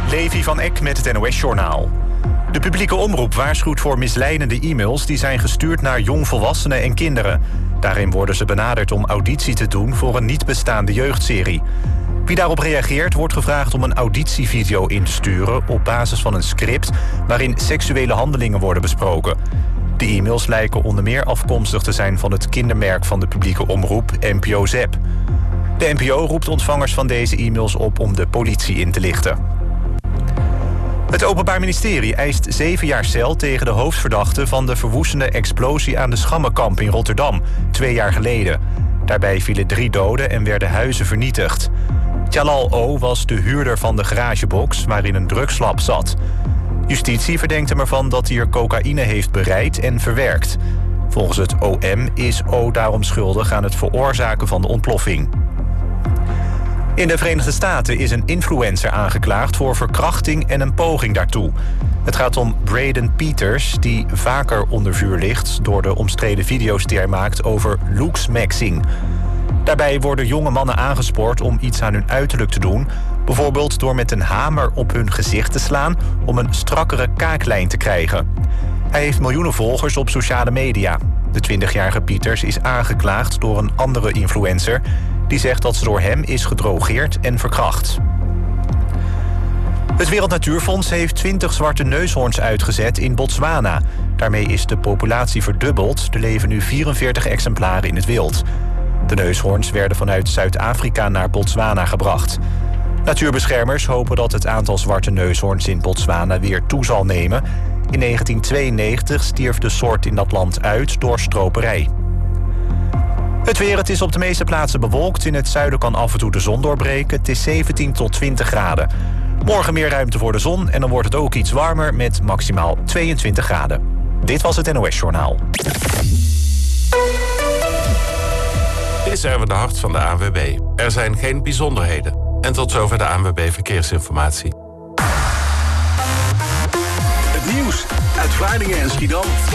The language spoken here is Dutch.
Levi van Eck met het NOS-journaal. De publieke omroep waarschuwt voor misleidende e-mails die zijn gestuurd naar jongvolwassenen en kinderen. Daarin worden ze benaderd om auditie te doen voor een niet bestaande jeugdserie. Wie daarop reageert wordt gevraagd om een auditievideo in te sturen op basis van een script waarin seksuele handelingen worden besproken. De e-mails lijken onder meer afkomstig te zijn van het kindermerk van de publieke omroep NPO ZEP. De NPO roept ontvangers van deze e-mails op om de politie in te lichten. Het Openbaar Ministerie eist 7 jaar cel tegen de hoofdverdachte van de verwoestende explosie aan de Schammenkamp in Rotterdam, 2 jaar geleden. Daarbij vielen 3 doden en werden huizen vernietigd. Jalal O. was de huurder van de garagebox waarin een drugslab zat. Justitie verdenkt hem ervan dat hij er cocaïne heeft bereid en verwerkt. Volgens het OM is O. daarom schuldig aan het veroorzaken van de ontploffing. In de Verenigde Staten is een influencer aangeklaagd voor verkrachting en een poging daartoe. Het gaat om Braden Peters, die vaker onder vuur ligt door de omstreden video's die hij maakt over looksmaxing. Daarbij worden jonge mannen aangespoord om iets aan hun uiterlijk te doen, bijvoorbeeld door met een hamer op hun gezicht te slaan om een strakkere kaaklijn te krijgen. Hij heeft miljoenen volgers op sociale media. De 20-jarige Peters is aangeklaagd door een andere influencer die zegt dat ze door hem is gedrogeerd en verkracht. Het Wereld Natuurfonds heeft 20 zwarte neushoorns uitgezet in Botswana. Daarmee is de populatie verdubbeld. Er leven nu 44 exemplaren in het wild. De neushoorns werden vanuit Zuid-Afrika naar Botswana gebracht. Natuurbeschermers hopen dat het aantal zwarte neushoorns in Botswana weer toe zal nemen. In 1992 stierf de soort in dat land uit door stroperij. Het weer, het is op de meeste plaatsen bewolkt. In het zuiden kan af en toe de zon doorbreken. Het is 17 tot 20 graden. Morgen meer ruimte voor de zon en dan wordt het ook iets warmer met maximaal 22 graden. Dit was het NOS-journaal. Dit is Erwin de Hart van de ANWB. Er zijn geen bijzonderheden. En tot zover de ANWB Verkeersinformatie. Het nieuws uit Vlaardingen en Schiedam.